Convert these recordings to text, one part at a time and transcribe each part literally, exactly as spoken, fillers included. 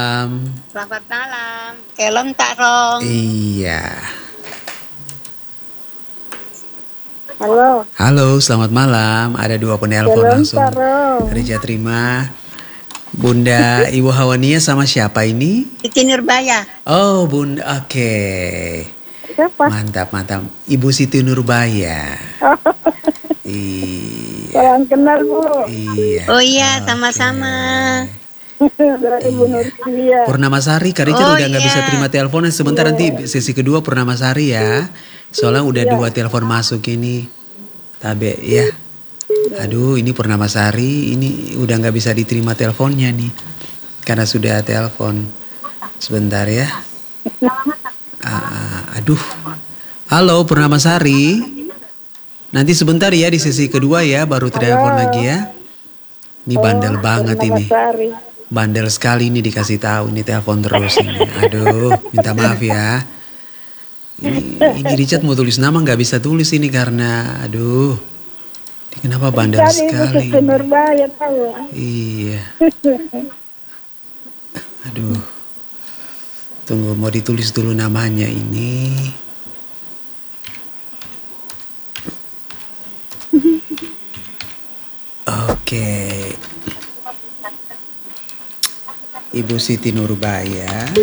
Um, Selamat malam. Kelong tak rong. iya. Halo. Halo, selamat malam. Ada dua penelpon langsung. Rija terima. Bunda Ibu Hawania sama siapa ini? Siti Nurbaya. Oh, Bunda. Oke. Okay. Siapa? Mantap, mantap. Ibu Siti Nurbaya. Iya. Salam kenal, Bu. Iya. Oh iya, sama-sama. Dari Ibu Nursia. Purnamasari, Kak Richard Oh, udah nggak iya. bisa terima teleponnya sebentar, nanti sesi kedua Purnamasari ya. Soalnya udah Iya. dua telepon masuk ini. Tabe ya. Aduh, ini Purnamasari, ini udah nggak bisa diterima teleponnya nih. Karena sudah telepon. Sebentar ya. Ah, aduh. Halo Purnamasari. Nanti sebentar ya di sesi kedua ya, baru telepon lagi ya. Ini bandel banget ini. Purnamasari. Bandel sekali ini dikasih tahu, ini telepon terus ini. Aduh, minta maaf ya. Ini, ini Richard mau tulis nama nggak bisa tulis ini karena, aduh, ini kenapa bandel Tadi Ibu sekali? Siti Nurbaya tahu. Iya. Aduh, tunggu mau ditulis dulu namanya ini. Oke. Ibu Siti Nurbaya,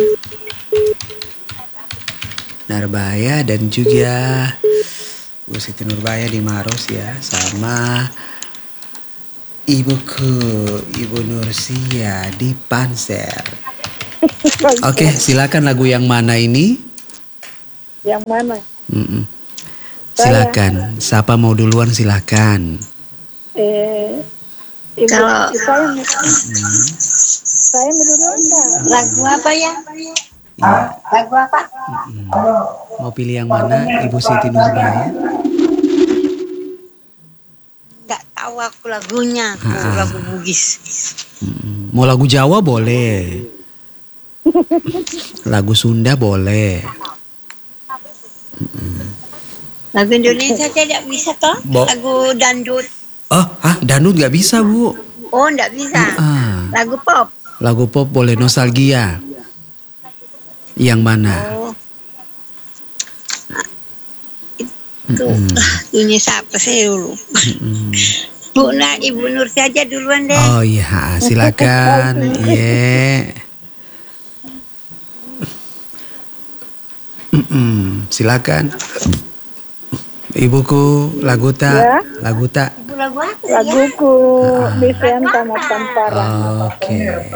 Nurbaya dan juga Ibu Siti Nurbaya di Maros ya, sama ibuku Ibu Nursia di Panser. Oke, silakan lagu yang mana ini? Yang mana? Mm-mm. Silakan, siapa mau duluan silakan. Eh, Ibu, Kalau- saya, saya duluan enggak? Lagu apa ya? Iya. Lagu apa? Mm. Mau pilih yang mana, Ibu Siti Nurbaya? Nggak tahu aku lagunya. Aku Ah. lagu Bugis. Mm. Mau lagu Jawa boleh, lagu Sunda boleh. Lagu Indonesia saya tidak bisa toh. Bo- Lagu dangdut. Oh, ah, dangdut nggak bisa Bu. Oh, nggak bisa. Ah, Lagu pop. lagu pop boleh, nostalgia. Yang mana? Oh. Itu Mm-mm. lagunya siapa saya dulu. Mm-mm. Bu, nah, Ibu Nur saja duluan deh. Oh iya, silakan. Iya. Mm-mm, silakan. Ibuku, lagu tak, Ya. lagu tak. Ibu lagu apa ya? Laguku Bisen Tamat Tamparan. Oke.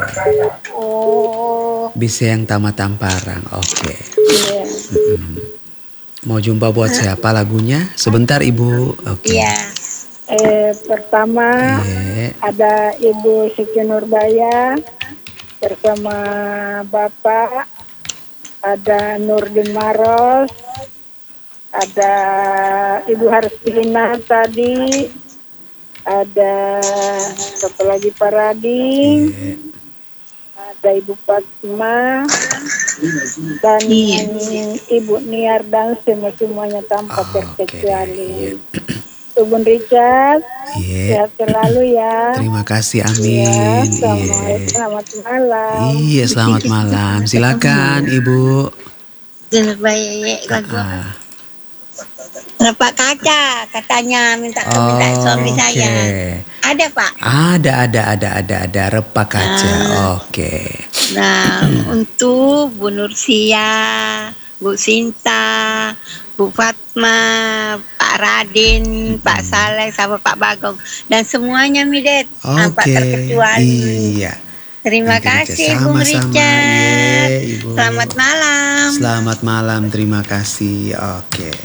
Oh, Bisa yang tamat tamparang. Oke. iya. Mau jumpa buat siapa lagunya? Sebentar Ibu. Oke. Iya. Eh, pertama Iya. ada Ibu Siti Nurbaya bersama Bapak, ada Nurdin Maros, ada Ibu Harsina tadi, ada satu lagi Parading, Iya. ada Ibu Fatima, dan Iya. Ibu Niar dan semua semuanya tanpa Oke. terkecuali. Bun Richard, Iya. sehat selalu ya. Terima kasih, Ya, amin. selamat, Iya. selamat malam. Iya, selamat malam. Silakan Ibu. Nurbaya ya, lagu Ah, Repak kaca katanya minta minta suami oke. saya. Ada Pak. Ada, ada, ada, ada, ada repak kaca. Oke. Nah untuk Bu Nursia, Bu Sinta, Bu Fatma, Pak Radin, Pak Saleh, sama Pak Bagong dan semuanya Midet tanpa Oke. terkecuali. Iya. Terima Nanti Richard. kasih Bung Sama-sama. Richard. Iya, Ibu. Selamat malam. Selamat malam, terima kasih. Oke.